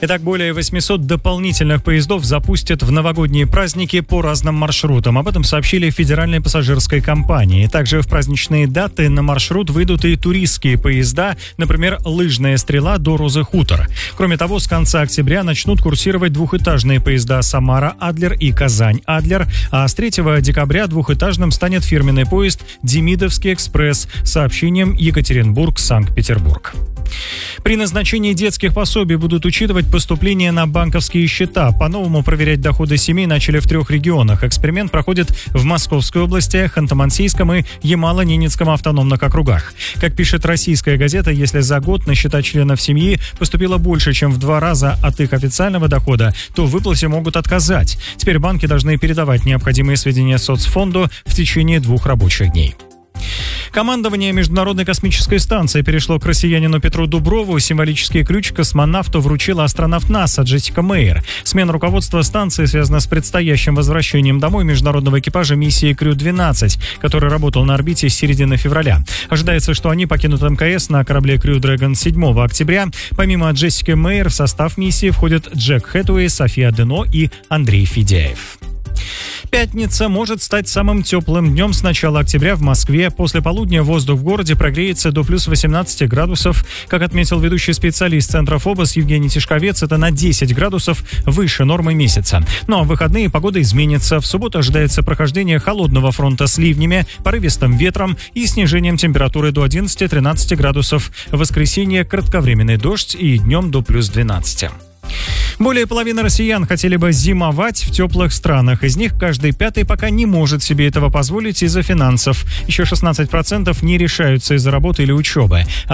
Итак, более 800 дополнительных поездов запустят в новогодние праздники по разным маршрутам. Об этом сообщили в Федеральной пассажирской компании. Также в праздничные даты на маршрут выйдут и туристские поезда, например, «Лыжная стрела» до Розы Хутор. Кроме того, с конца октября начнут курсировать двухэтажные поезда «Самара-Адлер» и «Казань-Адлер», а с 3 декабря двухэтажным станет фирменный поезд «Демидовский экспресс» с сообщением Екатеринбург-Санкт-Петербург. При назначении детских пособий будут учитывать поступление на банковские счета. По-новому проверять доходы семей начали в 3 регионах. Эксперимент проходит в Московской области, Ханты-Мансийском и Ямало-Ненецком автономных округах. Как пишет «Российская газета», если за год на счета членов семьи поступило больше, чем в 2 раза от их официального дохода, то в выплате могут отказать. Теперь банки должны передавать необходимые сведения соцфонду в течение 2 рабочих дней. Командование Международной космической станции перешло к россиянину Петру Дуброву. Символический ключ космонавту вручила астронавт НАСА Джессика Мейер. Смена руководства станции связана с предстоящим возвращением домой международного экипажа миссии Крю-12, который работал на орбите с середины февраля. Ожидается, что они покинут МКС на корабле Crew Dragon 7 октября. Помимо Джессики Мейер в состав миссии входят Джек Хэтуэй, София Дено и Андрей Федяев. Пятница может стать самым теплым днем с начала октября в Москве. После полудня воздух в городе прогреется до плюс 18 градусов. Как отметил ведущий специалист Центра ФОБОС Евгений Тишковец, это на 10 градусов выше нормы месяца. Ну а в выходные погода изменится. В субботу ожидается прохождение холодного фронта с ливнями, порывистым ветром и снижением температуры до 11-13 градусов. В воскресенье кратковременный дождь и днем до плюс 12. Более половины россиян хотели бы зимовать в теплых странах. Из них каждый 5-й пока не может себе этого позволить из-за финансов. Еще 16% не решаются из-за работы или учебы. А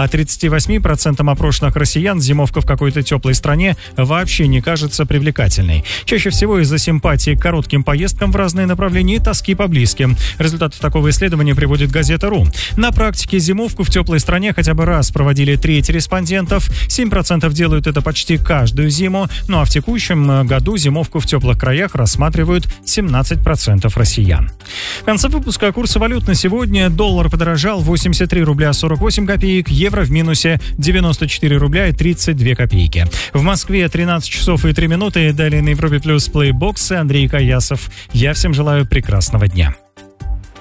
38% опрошенных россиян зимовка в какой-то теплой стране вообще не кажется привлекательной. Чаще всего из-за симпатии к коротким поездкам в разные направления и тоски по близким. Результаты такого исследования приводит газета.ру. На практике зимовку в теплой стране хотя бы раз проводили треть респондентов. 7% делают это почти каждую зиму. Ну а в текущем году зимовку в теплых краях рассматривают 17% россиян. В конце выпуска курсы валют на сегодня. Доллар подорожал 83 рубля 48 копеек, евро в минусе 94 рубля и 32 копейки. В Москве 13 часов и 3 минуты. Далее на Европе Плюс плейбоксы. Андрей Каясов. Я всем желаю прекрасного дня.